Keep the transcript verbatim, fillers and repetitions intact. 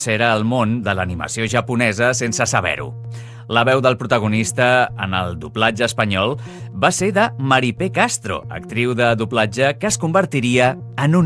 era el món de l'animació japonesa sense saber-ho. La veu del protagonista en el doblatge espanyol va ser de Maripé Castro, actriu de doblatge que es convertiria en un